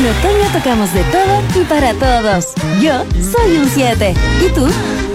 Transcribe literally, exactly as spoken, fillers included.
En otoño tocamos de todo y para todos. Yo soy un siete. ¿Y tú?